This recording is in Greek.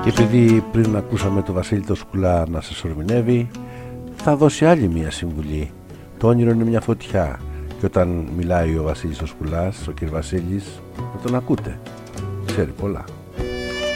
Και επειδή πριν ακούσαμε το Βασίλη το Σκουλά να σας ορμηνεύει, θα δώσει άλλη μια συμβουλή. Το όνειρο είναι μια φωτιά και όταν μιλάει ο Βασίλης ο Σκουλάς, ο κ. Βασίλης, να τον ακούτε. Ξέρει πολλά.